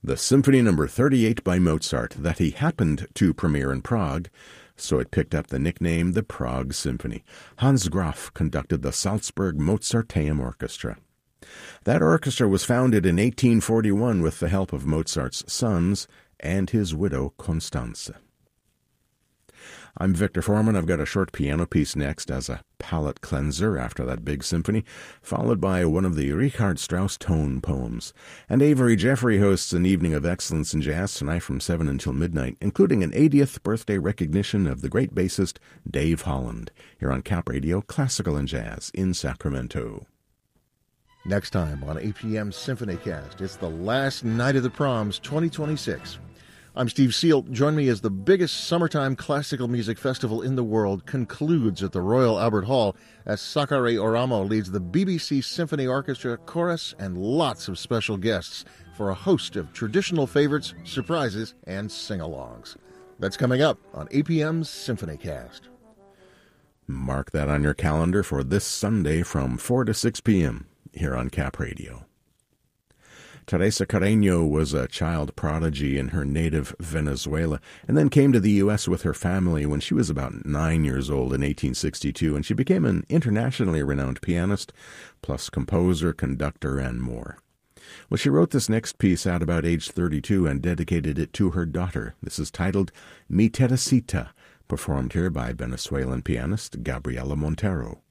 the Symphony No. 38 by Mozart that he happened to premiere in Prague, so it picked up the nickname the Prague Symphony. Hans Graf conducted the Salzburg Mozarteum Orchestra. That orchestra was founded in 1841 with the help of Mozart's sons and his widow Constanze. I'm Victor Foreman. I've got a short piano piece next as a palate cleanser after that big symphony, followed by one of the Richard Strauss tone poems. And Avery Jeffrey hosts an evening of excellence in jazz tonight from 7 until midnight, including an 80th birthday recognition of the great bassist Dave Holland, here on Cap Radio, Classical and Jazz in Sacramento. Next time on APM SymphonyCast, it's the last night of the Proms 2026. I'm Steve Seal. Join me as the biggest summertime classical music festival in the world concludes at the Royal Albert Hall as Sakari Oramo leads the BBC Symphony Orchestra, chorus, and lots of special guests for a host of traditional favorites, surprises, and sing-alongs. That's coming up on APM's SymphonyCast. Mark that on your calendar for this Sunday from 4 to 6 p.m. here on Cap Radio. Teresa Carreño was a child prodigy in her native Venezuela and then came to the U.S. with her family when she was about 9 years old in 1862, and she became an internationally renowned pianist, plus composer, conductor, and more. Well, she wrote this next piece at about age 32 and dedicated it to her daughter. This is titled Mi Teresita, performed here by Venezuelan pianist Gabriela Montero.